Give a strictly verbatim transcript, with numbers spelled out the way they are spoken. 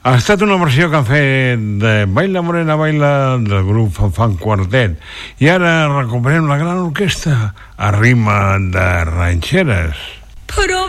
Ha estat una versió que han fet de Baila Morena Baila del grup Fanfan Quartet. I ara recuperem la gran orquestra a ritme de ranxeres. Però